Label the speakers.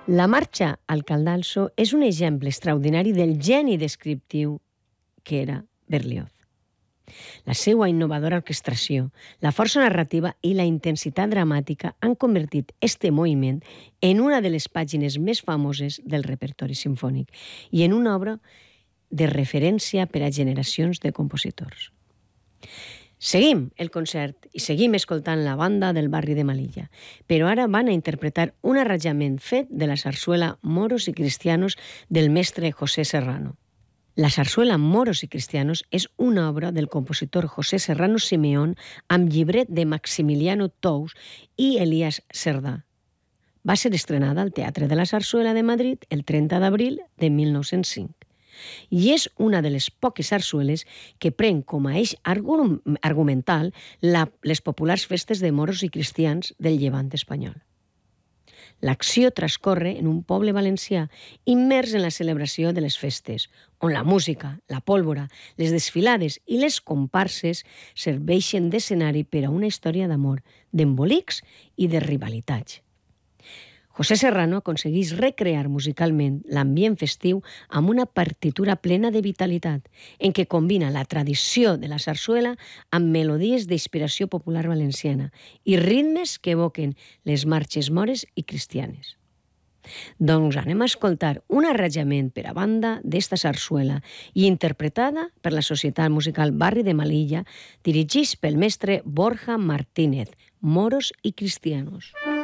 Speaker 1: La marxa al Caldalso és un exemple extraordinari del geni descriptiu que era Berlioz. La seva innovadora orquestració, la força narrativa i la intensitat dramàtica han convertit este moviment en una de les pàgines més famoses del repertori simfònic i en una obra de referència per a generacions de compositors. Seguim el concert i seguim escoltant la banda del barri de Melilla, però ara van a interpretar un arranjament fet de la sarsuela Moros y Cristianos del mestre José Serrano. La sarsuela Moros y Cristianos és una obra del compositor José Serrano Simeón amb llibret de Maximiliano Tous i Elías Cerdà. Va ser estrenada al Teatre de la Sarsuela de Madrid el 30 d'abril de 1905. I és una de les poques sarsueles que pren com a eix argumental les populars festes de moros i cristians del llevant espanyol. L'acció transcorre en un poble valencià immers en la celebració de les festes, on la música, la pólvora, les desfilades i les comparses serveixen d'escenari per a una història d'amor, d'embolics i de rivalitats. José Serrano aconsegueix recrear musicalment l'ambient festiu amb una partitura plena de vitalitat, en què combina la tradició de la sarsuela amb melodies d'inspiració popular valenciana i ritmes que evoquen les marxes mores i cristianes. Doncs anem a escoltar un arranjament per a banda d'esta sarsuela i interpretada per la Societat Musical Barri de Melilla, dirigits pel mestre Borja Martínez, Moros y Cristianos.